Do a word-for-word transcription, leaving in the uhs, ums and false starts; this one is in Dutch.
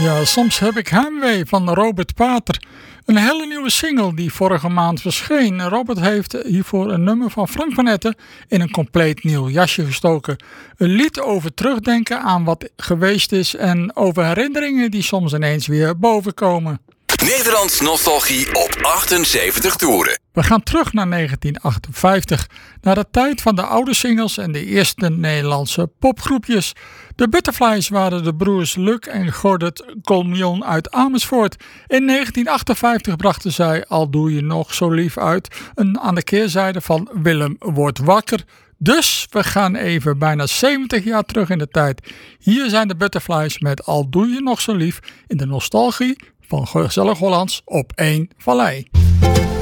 Ja, soms heb ik heimwee van Robert Pater. Een hele nieuwe single die vorige maand verscheen. Robert heeft hiervoor een nummer van Frank van Etten in een compleet nieuw jasje gestoken. Een lied over terugdenken aan wat geweest is en over herinneringen die soms ineens weer bovenkomen. Nederlands nostalgie op achtenzeventig toeren. We gaan terug naar negentien achtenvijftig, naar de tijd van de oude singles en de eerste Nederlandse popgroepjes. De Butterflies waren de broers Luc en Gordert Colmion uit Amersfoort. In negentien achtenvijftig brachten zij Al doe je nog zo lief uit, een aan de keerzijde van Willem wordt wakker. Dus we gaan even bijna zeventig jaar terug in de tijd. Hier zijn de Butterflies met Al doe je nog zo lief in de nostalgie van Gezellig Hollands op één Vallei.